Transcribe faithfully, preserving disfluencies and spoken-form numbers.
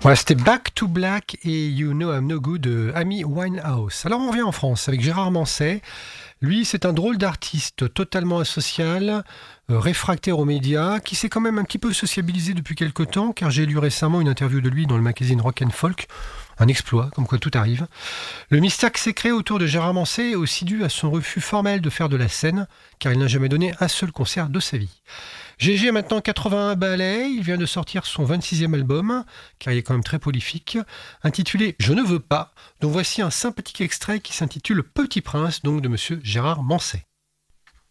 Voilà, c'était Back to Black et You Know I'm No Good de Amy Winehouse. Alors on revient en France avec Gérard Manset. Lui, c'est un drôle d'artiste totalement asocial, euh, réfractaire aux médias, qui s'est quand même un petit peu sociabilisé depuis quelque temps, car j'ai lu récemment une interview de lui dans le magazine Rock and Folk. Un exploit, comme quoi tout arrive. Le mystère qui s'est créé autour de Gérard Manset est aussi dû à son refus formel de faire de la scène, car il n'a jamais donné un seul concert de sa vie. Gégé a maintenant quatre-vingt-un ballets, il vient de sortir son vingt-sixième album, car il est quand même très prolifique, intitulé « Je ne veux pas », dont voici un sympathique extrait qui s'intitule « Petit Prince », donc de monsieur Gérard Manset.